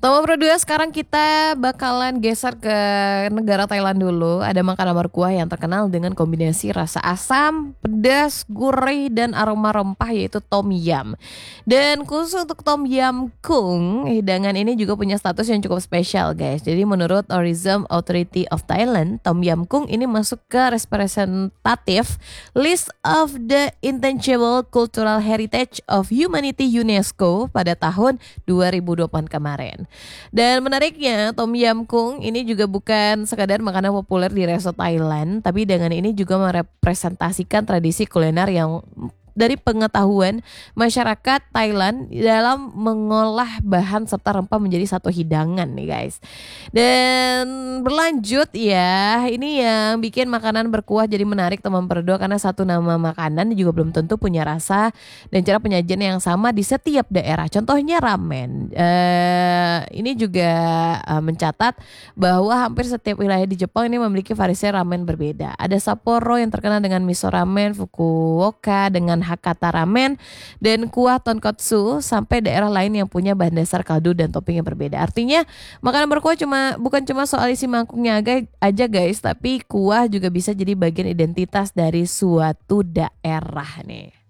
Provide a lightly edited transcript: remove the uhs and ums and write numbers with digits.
Nomor berdua sekarang kita bakalan geser ke negara Thailand dulu. Ada makanan berkuah yang terkenal dengan kombinasi rasa asam, pedas, gurih, dan aroma rempah yaitu tom yum. Dan khusus untuk tom yum kung, hidangan ini juga punya status yang cukup spesial guys. Jadi menurut Tourism Authority of Thailand, tom yum kung ini masuk ke representatif list of the intangible cultural heritage of humanity UNESCO pada tahun 2020 kemarin. Dan menariknya, Tom Yam Kung ini juga bukan sekadar makanan populer di resto Thailand, tapi dengan ini juga merepresentasikan tradisi kuliner yang dari pengetahuan masyarakat Thailand dalam mengolah bahan serta rempah menjadi satu hidangan nih guys. Dan berlanjut ya, ini yang bikin makanan berkuah jadi menarik teman berdua karena satu nama makanan juga belum tentu punya rasa dan cara penyajian yang sama di setiap daerah. Contohnya ramen. Ini juga mencatat bahwa hampir setiap wilayah di Jepang ini memiliki variasi ramen berbeda. Ada Sapporo yang terkenal dengan miso ramen, Fukuoka dengan Hakata ramen, dan kuah tonkotsu, sampai daerah lain yang punya bahan dasar kaldu dan topping yang berbeda. Artinya makanan berkuah bukan cuma soal isi mangkuknya aja guys, tapi kuah juga bisa jadi bagian identitas dari suatu daerah nih.